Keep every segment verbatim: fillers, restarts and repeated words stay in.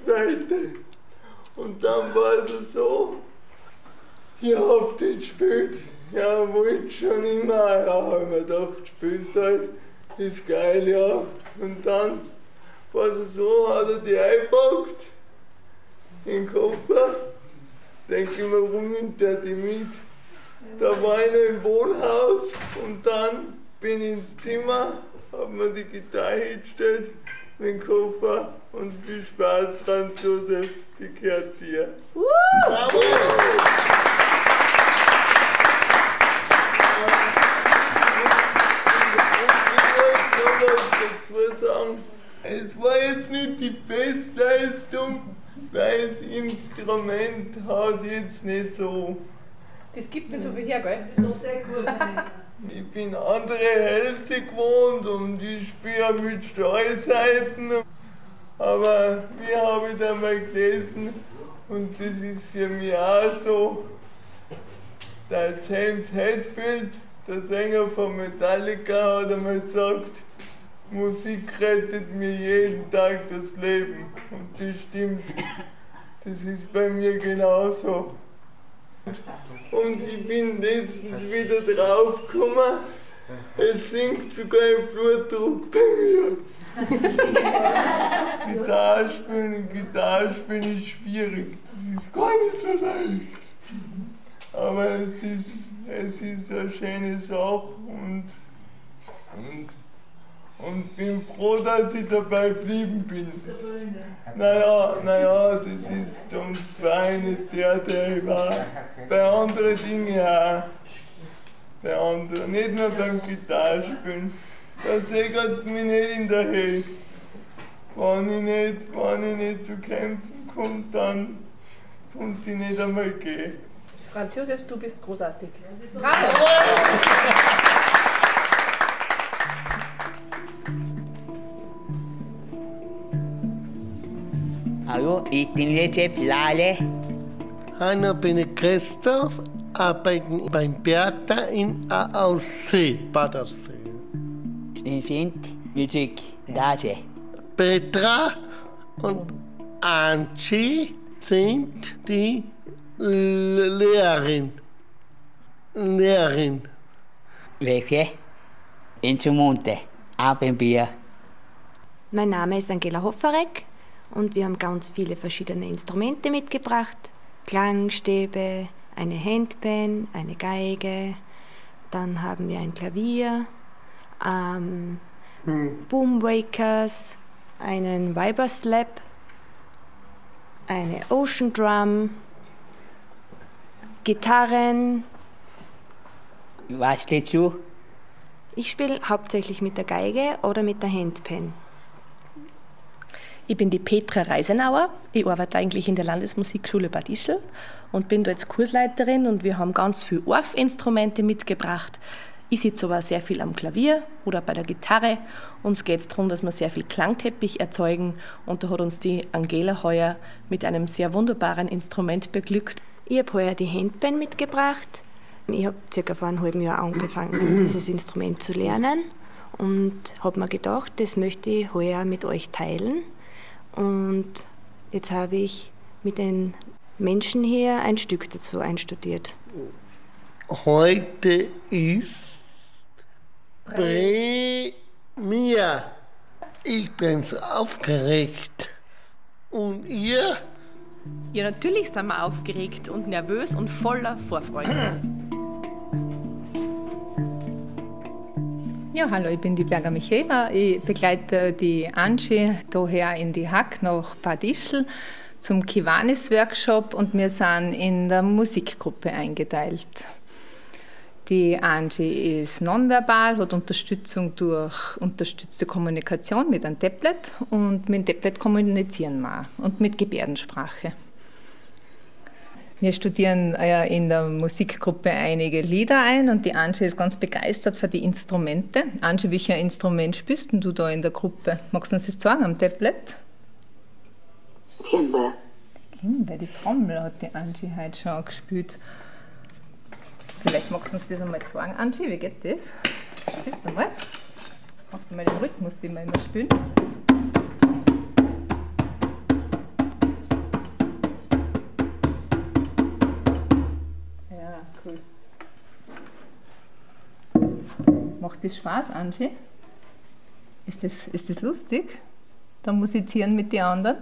weiter. Und dann war es so, ich hab das gespielt, ja, wollte schon immer, ja, hab ich mir gedacht, spielst halt, ist geil, ja. Und dann war es so, hat er die eingepackt, in den Koffer, denke ich mir, warum nimmt der die mit? Da war ich noch im Wohnhaus und dann bin ich ins Zimmer, hab mir die Gitarre hingestellt, mit dem Koffer und viel Spaß, Franz Josef, die gehört dir. Uh! Bravo! Dazu sagen, es war jetzt nicht die Bestleistung, weil das Instrument hat jetzt nicht so. Das gibt nicht so viel her, gell? Ich bin andere Hälfte gewohnt und ich spiele mit Streuseiten. Aber wie habe ich da mal gelesen, und das ist für mich auch so, der James Hetfield, der Sänger von Metallica, hat einmal gesagt, Musik rettet mir jeden Tag das Leben. Und das stimmt. Das ist bei mir genauso. Und ich bin letztens wieder draufgekommen, es sinkt sogar im Blutdruck bei mir. Gitarre spielen, Gitarre spielen ist schwierig. Das ist gar nicht so leicht. Aber es ist, es ist eine schöne Sache und, und Und bin froh, dass ich dabei geblieben bin. Naja, naja, das ist uns zwei nicht der, der ich war. Bei anderen Dingen auch. Bei anderen, nicht nur beim Gitarrespielen. Da segert es mich nicht in der Höhe. Wenn ich nicht, wenn ich nicht zu kämpfen komme, dann konnte ich nicht einmal gehen. Franz Josef, du bist großartig. Bravo! Hallo, ich bin Recep Lale. Hallo, bin ich Christoph, arbeite beim Bertha in Aussee, Bad Aussee. Ich sind Recep Lale. Petra und Angie sind die L- Lehrerin. Lehrerin. Welche Instrumente haben wir? Mein Name ist Angela Hoffarek und wir haben ganz viele verschiedene Instrumente mitgebracht. Klangstäbe, eine Handpan, eine Geige, dann haben wir ein Klavier, ähm, hm. Boomwakers, einen Vibraslap, eine Ocean Drum, Gitarren. Was steht du? Ich spiele hauptsächlich mit der Geige oder mit der Handpan. Ich bin die Petra Reisenauer. Ich arbeite eigentlich in der Landesmusikschule Bad Ischl und bin da jetzt Kursleiterin und wir haben ganz viele Orff-Instrumente mitgebracht. Ich sitze aber sehr viel am Klavier oder bei der Gitarre. Uns geht es darum, dass wir sehr viel Klangteppich erzeugen und da hat uns die Angela heuer mit einem sehr wunderbaren Instrument beglückt. Ich habe heuer die Handpan mitgebracht. Ich habe circa vor einem halben Jahr angefangen, dieses Instrument zu lernen und habe mir gedacht, das möchte ich heuer mit euch teilen. Und jetzt habe ich mit den Menschen hier ein Stück dazu einstudiert. Heute ist Premiere. Ich bin so aufgeregt. Und ihr? Ja, natürlich sind wir aufgeregt und nervös und voller Vorfreude. Ja, hallo, ich bin die Berger Michaela. Ich begleite die Angie daher in die Hack nach Bad Ischl zum Kiwanis-Workshop und wir sind in der Musikgruppe eingeteilt. Die Angie ist nonverbal, hat Unterstützung durch unterstützte Kommunikation mit einem Tablet und mit dem Tablet kommunizieren wir auch und mit Gebärdensprache. Wir studieren in der Musikgruppe einige Lieder ein und die Angie ist ganz begeistert für die Instrumente. Angie, welches Instrument spielst du da in der Gruppe? Magst du uns das sagen am Tablet? Timbre. Timbre, die Trommel hat die Angie heute schon gespielt. Vielleicht magst du uns das einmal sagen, Angie, wie geht das? Spielst du mal? Machst du mal den Rhythmus, den wir immer spielen? Macht das Spaß, Angie? Ist das, ist das lustig? Da musizieren mit den anderen?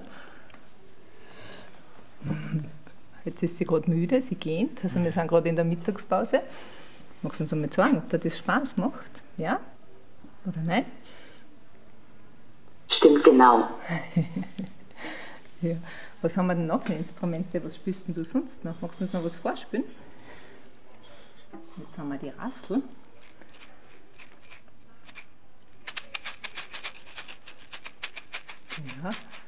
Jetzt ist sie gerade müde, sie geht. Also wir sind gerade in der Mittagspause. Magst du uns einmal sagen, ob dir das Spaß macht? Ja? Oder nein? Stimmt genau. Ja. Was haben wir denn noch für Instrumente? Was spielst denn du sonst noch? Magst du uns noch was vorspielen? Jetzt haben wir die Rassel. Ja.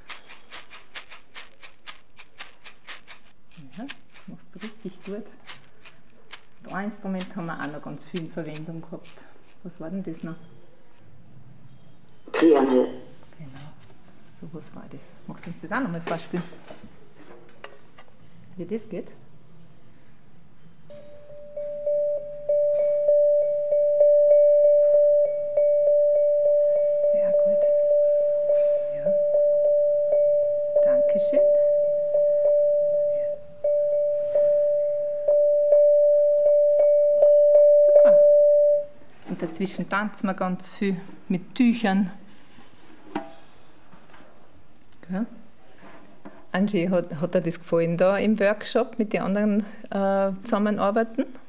Ja, das machst du richtig gut. Und ein Instrument haben wir auch noch ganz viel in Verwendung gehabt. Was war denn das noch? Triangel. Genau, so was war das. Magst du uns das auch noch mal vorspielen? Wie das geht? Sehr gut. Ja. Dankeschön. Ja. Super. Und dazwischen tanzen wir ganz viel mit Tüchern. Ja. Angie, hat, hat dir das gefallen da im Workshop mit den anderen äh, zusammenarbeiten?